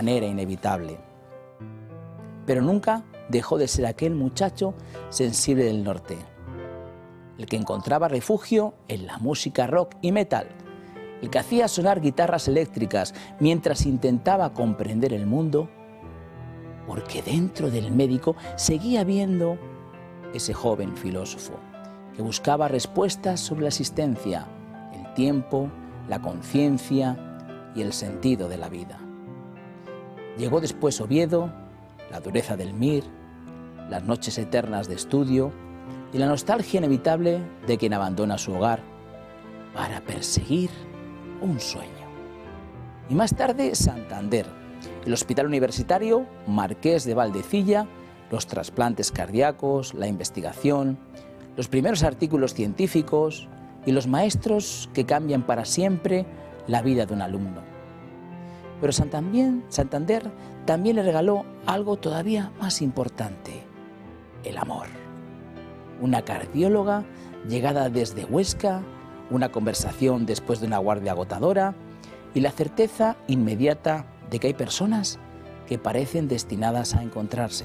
manera inevitable. Pero nunca dejó de ser aquel muchacho sensible del norte, el que encontraba refugio en la música rock y metal, el que hacía sonar guitarras eléctricas mientras intentaba comprender el mundo, porque dentro del médico seguía viendo ese joven filósofo que buscaba respuestas sobre la existencia, el tiempo, la conciencia y el sentido de la vida. Llegó después Oviedo, la dureza del Mir, las noches eternas de estudio y la nostalgia inevitable de quien abandona su hogar para perseguir un sueño. Y más tarde Santander, el Hospital Universitario Marqués de Valdecilla, los trasplantes cardíacos, la investigación, los primeros artículos científicos y los maestros que cambian para siempre la vida de un alumno. Pero Santander también le regaló algo todavía más importante: el amor. Una cardióloga llegada desde Huesca, una conversación después de una guardia agotadora y la certeza inmediata de que hay personas que parecen destinadas a encontrarse.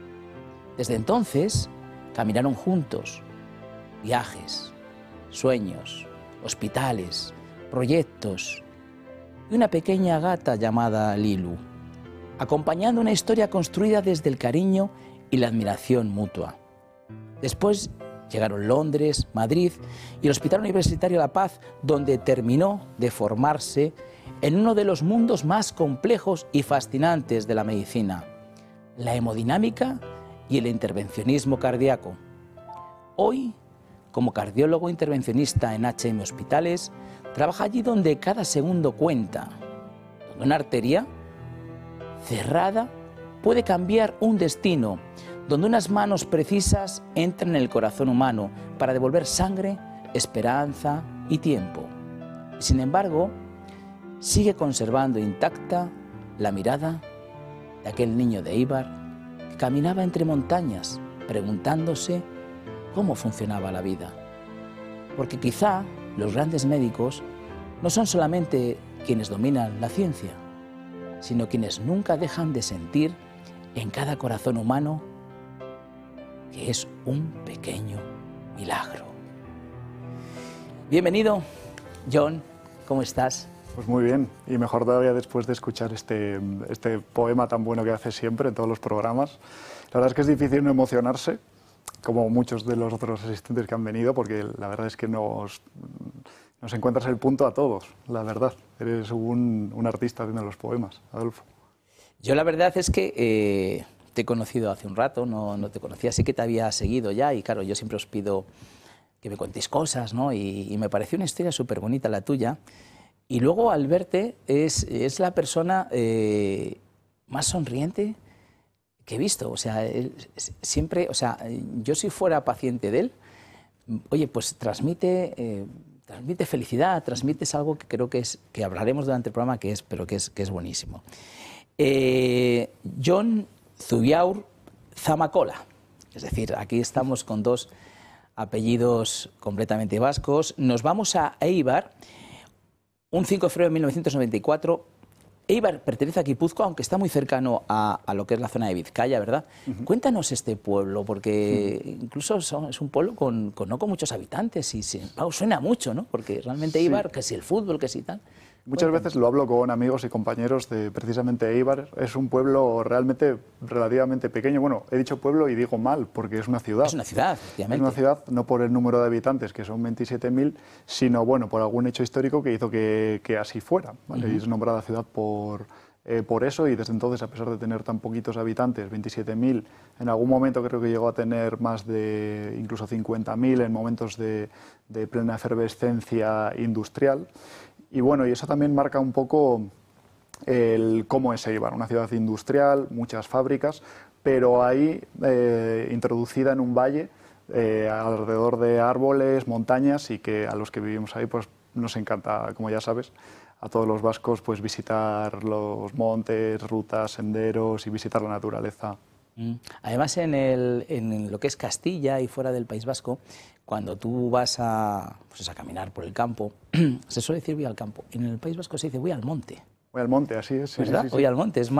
Desde entonces caminaron juntos, viajes, sueños, hospitales, proyectos y una pequeña gata llamada Lilu, acompañando una historia construida desde el cariño y la admiración mutua. Después llegaron Londres, Madrid y el Hospital Universitario La Paz, donde terminó de formarse en uno de los mundos más complejos y fascinantes de la medicina: la hemodinámica y el intervencionismo cardíaco. Hoy, como cardiólogo intervencionista en HM Hospitales, trabaja allí donde cada segundo cuenta, donde una arteria cerrada puede cambiar un destino, donde unas manos precisas entran en el corazón humano para devolver sangre, esperanza y tiempo. Y sin embargo, sigue conservando intacta la mirada de aquel niño de Éibar que caminaba entre montañas preguntándose cómo funcionaba la vida. Porque quizá los grandes médicos no son solamente quienes dominan la ciencia, sino quienes nunca dejan de sentir en cada corazón humano que es un pequeño milagro. Bienvenido, John, ¿cómo estás? Pues muy bien, y mejor todavía después de escuchar este poema tan bueno que haces siempre en todos los programas. La verdad es que es difícil no emocionarse, como muchos de los otros asistentes que han venido, porque la verdad es que nos encuentras el punto a todos, la verdad. Eres un artista haciendo los poemas, Adolfo. Yo la verdad es que te he conocido hace un rato, no te conocía, sí que te había seguido ya, y claro, yo siempre os pido que me contéis cosas, ¿no? Y me pareció una historia súper bonita la tuya. Y luego al verte es la persona más sonriente que he visto. O sea, siempre, o sea, yo si fuera paciente de él, oye, pues transmite felicidad, transmites algo que creo que hablaremos durante el programa, pero que es buenísimo. Jon Zubiaur Zamacola, es decir, aquí estamos con dos apellidos completamente vascos. Nos vamos a Éibar. Un 5 de febrero de 1994, Éibar pertenece a Guipúzcoa, aunque está muy cercano a lo que es la zona de Vizcaya, ¿verdad? Cuéntanos este pueblo, porque incluso es un pueblo no con muchos habitantes, y sin embargo suena mucho, ¿no? Porque realmente Éibar, que si el fútbol, que si tal... Muchas veces lo hablo con amigos y compañeros de precisamente Éibar. Es un pueblo realmente relativamente pequeño. Bueno, he dicho pueblo y digo mal, porque es una ciudad. Es una ciudad, efectivamente. Es una ciudad, no por el número de habitantes, que son 27.000, sino bueno, por algún hecho histórico que hizo que así fuera, ¿vale? Y es nombrada ciudad por eso, y desde entonces, a pesar de tener tan poquitos habitantes, 27.000, en algún momento creo que llegó a tener más de incluso 50.000 en momentos de plena efervescencia industrial. Y bueno, y eso también marca un poco cómo es Éibar, una ciudad industrial, muchas fábricas, pero ahí introducida en un valle alrededor de árboles, montañas, y que a los que vivimos ahí pues nos encanta, como ya sabes, a todos los vascos, pues visitar los montes, rutas, senderos y visitar la naturaleza. Además, en lo que es Castilla y fuera del País Vasco, cuando tú vas a caminar por el campo, se suele decir voy al campo. En el País Vasco se dice voy al monte. Voy al monte, así es. ¿Verdad? Sí, sí, sí. Voy al monte, es más